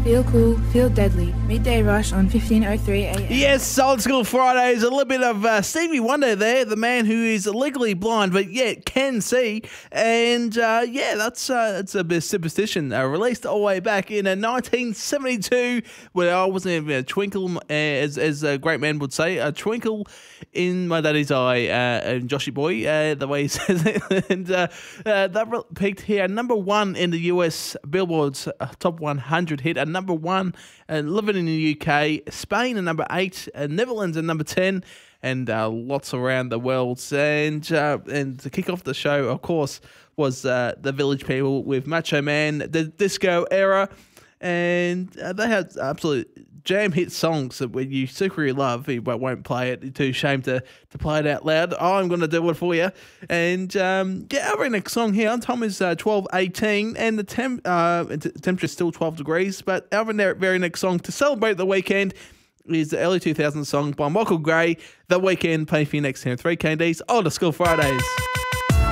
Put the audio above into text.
Feel cool, feel deadly. Midday Rush on 1503 AM. Yes, Old School Fridays. A little bit of Stevie Wonder there, the man who is legally blind but yet can see. And that's it's a bit of superstition. Released all the way back in 1972, where I wasn't even a twinkle, as a great man would say, a twinkle in my daddy's eye, and Joshy Boy, the way he says it. And that peaked here, number one in the US Billboard's Top 100 hit, and number one living in the UK, Spain at number 8, Netherlands at number 10, and lots around the world. And to kick off the show, of course, was the Village People with Macho Man, the disco era, and they had absolute jam hit songs that when you secretly love, but won't play it. You're too ashamed to play it out loud. I'm going to do it for you. And our very next song here, time is 12:18, and the temperature is still 12 degrees. But our very next song to celebrate the weekend is the early 2000s song by Michael Gray, The Weekend, playing for you next time. 3 KDs, Old School Fridays.